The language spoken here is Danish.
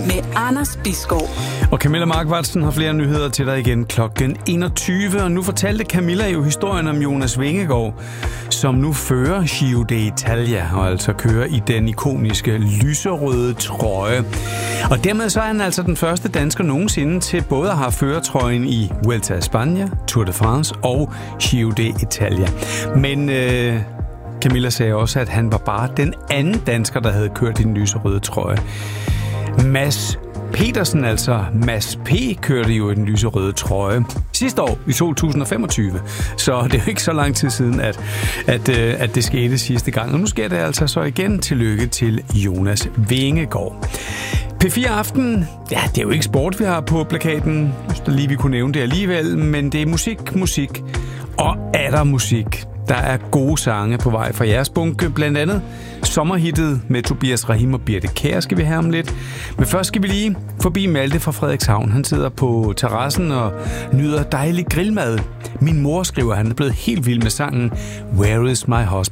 med Anders Bisgaard. Og Camilla Markvartsen har flere nyheder til dig igen klokken 21. Og nu fortalte Camilla jo historien om Jonas Vingegaard, som nu fører Giro d'Italia og altså kører i den ikoniske lyserøde trøje. Og dermed så er han altså den første dansker nogensinde til både at have førertrøjen i Vuelta a España, Tour de France og Giro d'Italia. Men Camilla sagde også, at han var bare den anden dansker, der havde kørt i den lyserøde trøje. Mads Petersen, altså Mads P., kørte jo i den lyserøde trøje sidste år i 2025. Så det er jo ikke så lang tid siden, at det skete sidste gang. Og nu sker det altså så igen. Tillykke til Jonas Vingegaard. P4 Aften, ja, det er jo ikke sport, vi har på plakaten, hvis der lige vi kunne nævne det alligevel, men det er musik og atter musik. Der er gode sange på vej fra jeres bunke, blandt andet sommerhittet med Tobias Rahim og Birte Kjær skal vi have om lidt. Men først skal vi lige forbi Malte fra Frederikshavn. Han sidder på terrassen og nyder dejlig grillmad. Min mor skriver, han er blevet helt vild med sangen Where is my husband?